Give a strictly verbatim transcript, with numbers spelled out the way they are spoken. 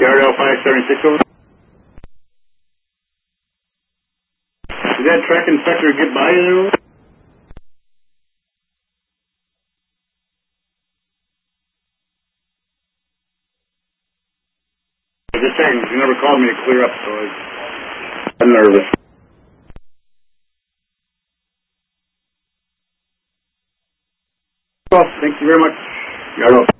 Yardell five seventy-six over. Did that track inspector get by you? Just saying, you never called me to clear up, so I, I'm nervous. Well, thank you very much. Yardell.